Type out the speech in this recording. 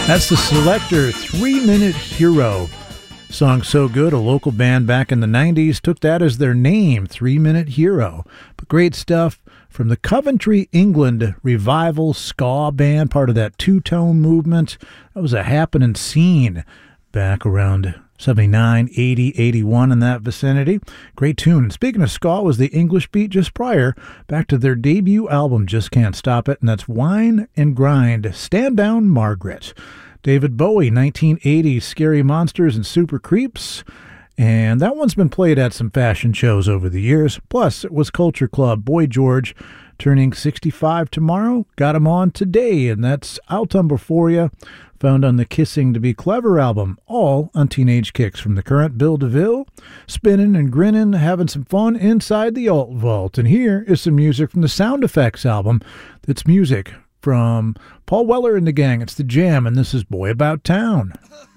That's the Selecter 3-Minute Hero. Song so good, a local band back in the 90s took that as their name, 3-Minute Hero. But great stuff from the Coventry, England revival ska band, part of that two-tone movement. That was a happening scene back around 79, 80, 81 in that vicinity. Great tune. And speaking of ska, was the English beat just prior, back to their debut album, Just Can't Stop It, and that's Wine and Grind, Stand Down Margaret. David Bowie, 1980, Scary Monsters and Super Creeps. And that one's been played at some fashion shows over the years. Plus, it was Culture Club. Boy George turning 65 tomorrow. Got him on today, and that's I'll Tumble For Ya, found on the Kissing to Be Clever album, all on Teenage Kicks from the current Bill DeVille, spinning and grinning, having some fun inside the Alt Vault. And here is some music from the Sound Effects album. That's music from Paul Weller and the gang. It's The Jam, and this is Boy About Town.